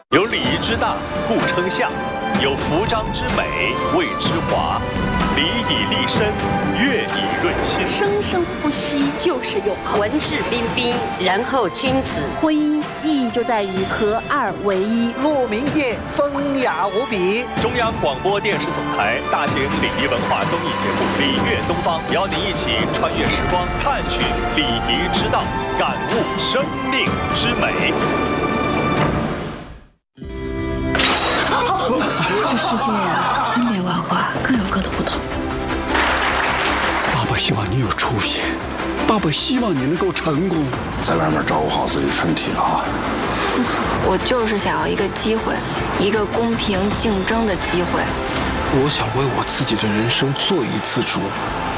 有礼仪之大，故称相；有服装之美，谓之华。礼以立身，乐以润心。 生生不息就是永恒。 文质彬彬，然后君子。 婚姻意义就在于合二为一。 鹿鸣夜，风雅无比。 中央广播电视总台大型礼仪文化综艺节目《礼乐东方》，邀您一起穿越时光，探寻礼仪之道，感悟生命之美。 这世界啊，千变万化，各有各的不同。 爸爸希望你有出息，爸爸希望你能够成功。 在外面照顾好自己身体啊！ 我就是想要一个机会，一个公平竞争的机会。 我想为我自己的人生做一次主。